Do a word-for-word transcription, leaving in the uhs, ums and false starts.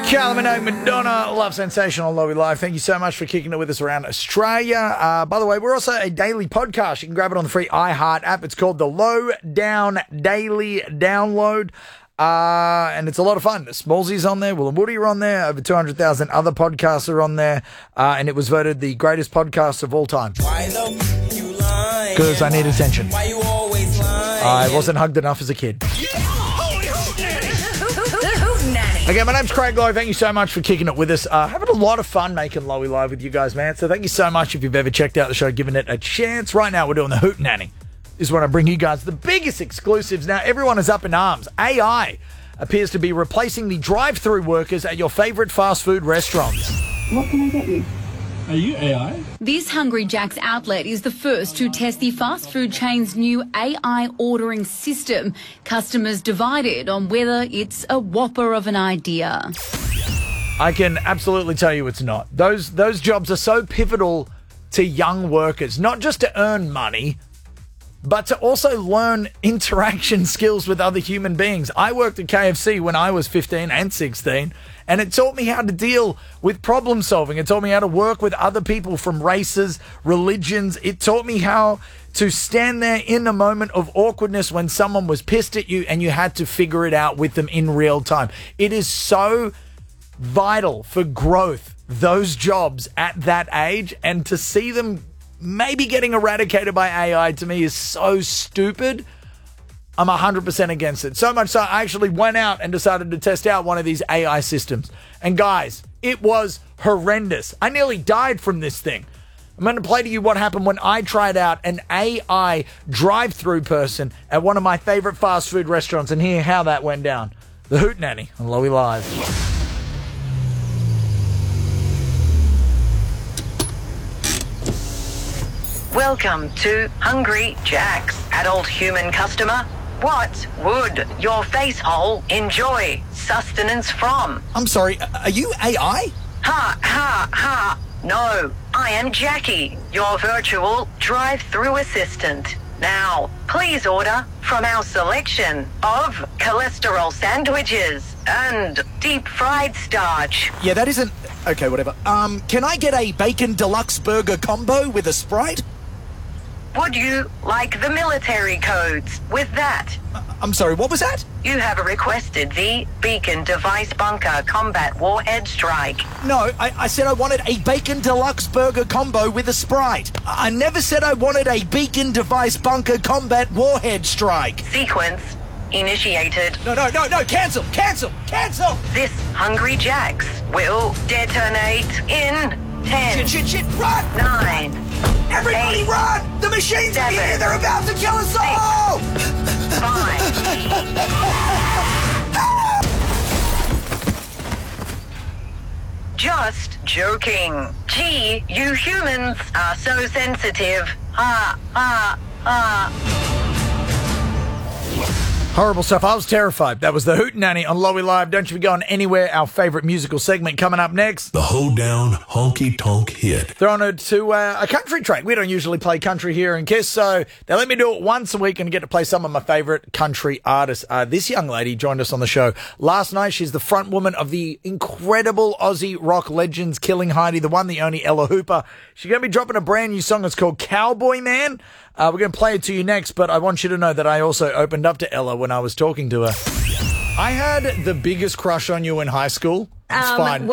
Kylie Minogue, Madonna, Love Sensational, Lobby Live. Thank you so much for kicking it with us around Australia. Uh, by the way, we're also a daily podcast. You can grab it on the free iHeart app. It's called the Low Down Daily Download. Uh, and it's a lot of fun. Smallsy's on there. Will and Woody are on there. Over two hundred thousand other podcasts are on there. Uh, and it was voted the greatest podcast of all time. Why though you lying? Because I need attention. Why you always lying? I wasn't hugged enough as a kid. Okay, my name's Craig Lowe. Thank you so much for kicking it with us. Uh, having a lot of fun making Lowy Live with you guys, man. So thank you so much if you've ever checked out the show, given it a chance. Right now, we're doing the Hootenanny. This is when I bring you guys the biggest exclusives. Now, everyone is up in arms. A I appears to be replacing the drive-through workers at your favorite fast food restaurants. What can I get you? Are you A I? This Hungry Jack's outlet is the first to test the fast food chain's new A I ordering system. Customers divided on whether it's a whopper of an idea. I can absolutely tell you it's not. Those those jobs are so pivotal to young workers, not just to earn money, but to also learn interaction skills with other human beings. I worked at K F C when I was fifteen and sixteen, and it taught me how to deal with problem solving. It taught me how to work with other people from races, religions. It taught me how to stand there in a moment of awkwardness when someone was pissed at you and you had to figure it out with them in real time. It is so vital for growth, those jobs at that age, and to see them maybe getting eradicated by A I to me is so stupid. I'm one hundred percent against it. So much so I actually went out and decided to test out one of these A I systems. And guys, it was horrendous. I nearly died from this thing. I'm going to play to you what happened when I tried out an A I drive-through person at one of my favorite fast food restaurants and hear how that went down. The Hootenanny on Lowy Live. Welcome to Hungry Jack's. Adult human customer, what would your face hole enjoy sustenance from? I'm sorry, are you A I? Ha, ha, ha. No, I am Jackie, your virtual drive-through assistant. Now, please order from our selection of cholesterol sandwiches and deep-fried starch. Yeah, that isn't... Okay, whatever. Um, can I get a bacon deluxe burger combo with a Sprite? Would you like the military codes with that? I'm sorry, what was that? You have requested the Beacon Device Bunker Combat Warhead Strike. No, I, I said I wanted a bacon deluxe burger combo with a Sprite. I never said I wanted a Beacon Device Bunker Combat Warhead Strike. Sequence initiated. No, no, no, no, cancel, cancel, cancel! This Hungry Jacks will detonate in ten. Shit, shit, shit, run! Nine. Everybody eight, run! The machines seven, are here! They're about to kill us all! Five. Just joking. Gee, you humans are so sensitive. Ha, ha, ha. Horrible stuff. I was terrified. That was the Hootenanny on Lowy Live. Don't you be going anywhere. Our favourite musical segment coming up next. The Hoedown Honky Tonk Hit. Throwing it to uh, a country track. We don't usually play country here in Kiss, so they let me do it once a week and get to play some of my favourite country artists. Uh, this young lady joined us on the show last night. She's the front woman of the incredible Aussie rock legends Killing Heidi, the one, the only Ella Hooper. She's going to be dropping a brand new song. It's called Cowboy Man. Uh, we're going to play it to you next, but I want you to know that I also opened up to Ella when I was talking to her. I had the biggest crush on you in high school. It's Um, fine.